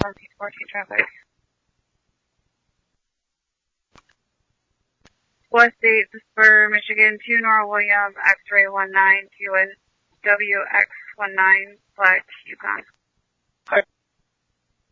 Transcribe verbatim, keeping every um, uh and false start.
seventeen fourteen traffic. West eight, Spur, Michigan, two Nora William, X-ray one nine, Q N W X one nine, flat Yukon. Hi.